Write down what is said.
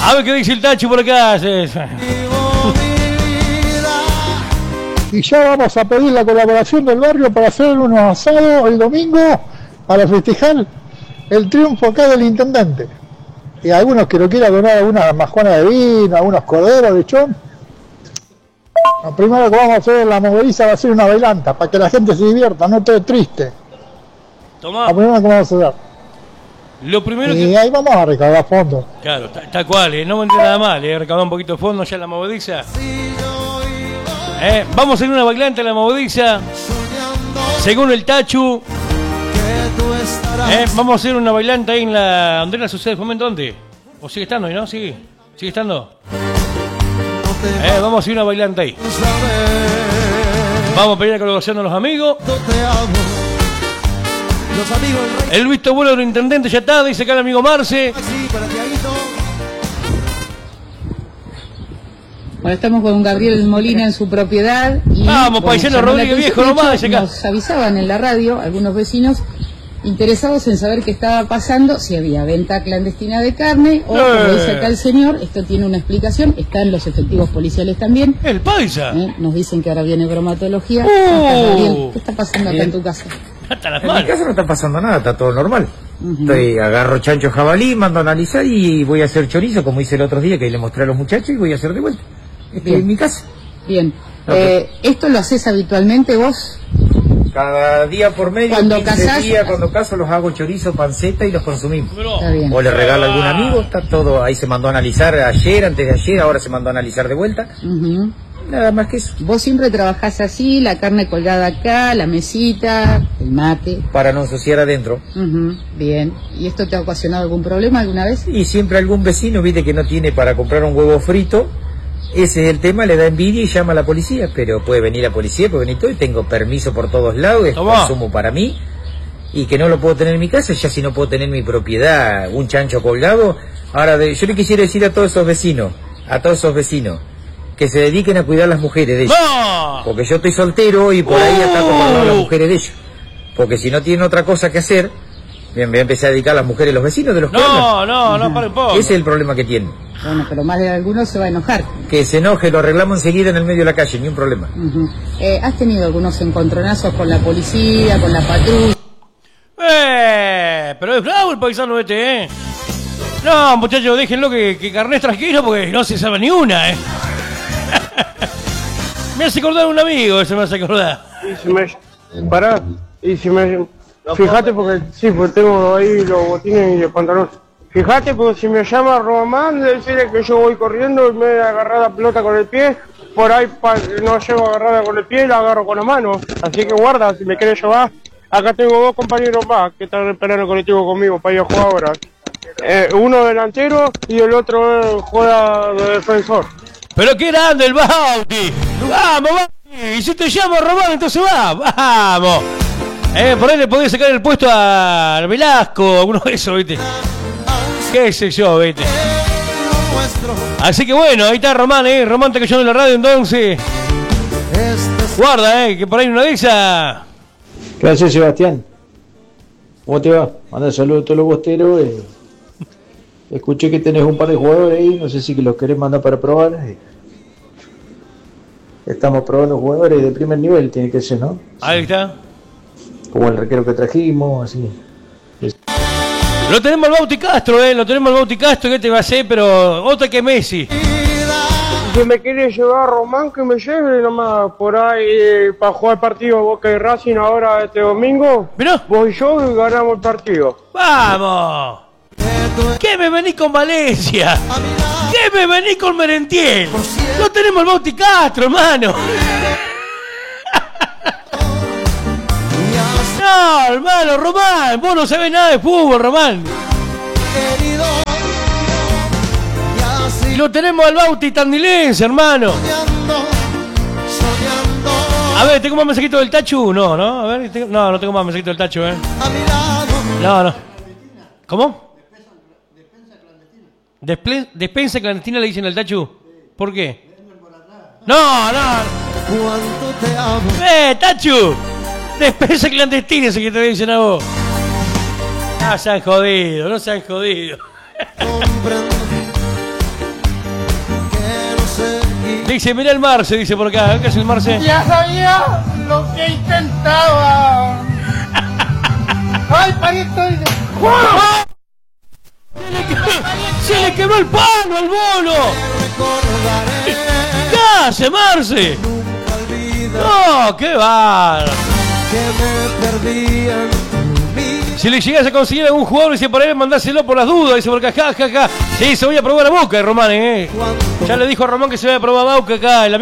A ver qué dice el Tacho por acá. Y ya vamos a pedir la colaboración del barrio para hacer unos asados el domingo para festejar el triunfo acá del intendente. Y a algunos que lo quiera donar algunas majuanas de vino, algunos corderos de chón. Lo primero que vamos a hacer en la movediza va a ser una bailanta, para que la gente se divierta, no esté triste. Toma. Lo primero que vamos a hacer. Lo primero y que... ahí vamos a recaudar fondos. Claro, tal cual, no me entiendo nada mal, recaudar un poquito de fondos ya en la movediza. Vamos a ir a una bailanta en la movediza. Según el Tachu. Vamos a hacer una bailanta ahí en la... ¿Dónde la sucede de fomento? ¿Dónde? ¿O sigue estando ahí, no? ¿Sigue estando? Vamos a hacer una bailanta ahí. Vamos a pedir la colaboración de los amigos. El visto bueno del intendente ya está, dice acá el amigo Marce. Bueno, estamos con Gabriel Molina en su propiedad. Y, vamos, paisano Rodríguez Viejo nomás. Nos avisaban en la radio algunos vecinos interesados en saber qué estaba pasando, si había venta clandestina de carne o, como dice acá el señor, esto tiene una explicación, están los efectivos policiales también. El paisa. Nos dicen que ahora viene bromatología. Gabriel, ¿qué está pasando acá en tu casa? En mi casa no está pasando nada, está todo normal. Agarro chancho jabalí, mando a analizar y voy a hacer chorizo, como hice el otro día, que le mostré a los muchachos y voy a hacer de vuelta. En mi casa. Bien. ¿Esto lo haces habitualmente vos? Cada día por medio, cuando 15 días, cuando caso los hago chorizo, panceta y los consumimos. Está bien. O le regalo a algún amigo, está todo, ahí se mandó a analizar ayer, antes de ayer, ahora se mandó a analizar de vuelta. Nada más que eso. Vos siempre trabajás así, la carne colgada acá, la mesita, el mate. Para no ensuciar adentro. Bien. ¿Y esto te ha ocasionado algún problema alguna vez? Y siempre algún vecino, viste, que no tiene para comprar un huevo frito. Ese es el tema, le da envidia y llama a la policía, pero puede venir la policía, puede venir todo, y tengo permiso por todos lados, es consumo para mí, y que no lo puedo tener en mi casa, ya si no puedo tener en mi propiedad un chancho colgado. Ahora, yo le quisiera decir a todos esos vecinos, que se dediquen a cuidar a las mujeres de ellos, porque yo estoy soltero y por ahí ataco a las mujeres de ellos, porque si no tienen otra cosa que hacer, bien, me voy a empezar a dedicar a las mujeres de los vecinos de los pueblos. No, para un poco. Ese es el problema que tienen. Bueno, pero más de algunos se va a enojar. Que se enoje, lo arreglamos enseguida en el medio de la calle, ni un problema. ¿Has tenido algunos encontronazos con la policía, con la patrulla? Pero es bravo el paisano este, No, muchachos, déjenlo que carnet tranquilo porque no se sabe ni una, Me hace acordar un amigo, ese me hace acordar. Fíjate porque pues tengo ahí los botines y el pantalón. Fíjate porque si me llama Román, decirle que yo voy corriendo y me he agarrado la pelota con el pie, por ahí no llego agarrada con el pie y la agarro con la mano. Así que guarda, si me quieres llevar, acá tengo dos compañeros más que están esperando el colectivo conmigo para ir a jugar ahora. Uno delantero y el otro juega de defensor. Pero qué grande el Bauti. Vamos, Bauti. Y si te llamo Román, entonces vamos. Por ahí le podés sacar el puesto a Velasco, alguno de esos, ¿viste? Qué sé yo, ¿viste? Así que bueno, ahí está Román, Román está cayendo en la radio, entonces. Guarda, que por ahí una de esas. ¿Qué haces, Sebastián? ¿Cómo te va? Manda saludos a todos los bosteros. Escuché que tenés un par de jugadores ahí, no sé si los querés mandar para probar. Estamos probando jugadores de primer nivel, tiene que ser, ¿no? Ahí está. Como el arquero que trajimos, así. Lo tenemos al Bauti Castro, lo tenemos al Bauti Castro, que te va a hacer, pero otra que Messi. Si me quiere llevar Román, que me lleve nomás por ahí para jugar el partido Boca y Racing ahora este domingo. ¿Mirá? Vos y yo y ganamos el partido. ¡Vamos! ¿Qué me venís con Valencia? ¿Qué me venís con Merentiel? Lo tenemos al Bauti Castro, hermano. No, hermano, Román, vos no sabés nada de fútbol, Román. Y lo tenemos al Bauti tandilense, hermano. A ver, ¿tengo más mensajito del Tachu? No, a ver, no tengo más mensajito del Tachu, No. ¿Cómo? Despensa clandestina le dicen al Tachu. ¿Por qué? No. Tachu. Despensa clandestina ese que te dicen a vos. No se han jodido. Dice, mirá el Marce, dice por acá. ¿Qué es el Marce? Ya sabía lo que intentaba. ¡Ay, palito! ¡Se le quebró el palo al bono! ¿Qué hace, Marce? No, qué va. Si le llegas a conseguir a algún jugador, dice por ahí, mandáselo por las dudas, dice por acá, ja. Sí, se voy a probar a Boca, Román, Ya le dijo a Román que se vaya a probar a Boca acá, el amigo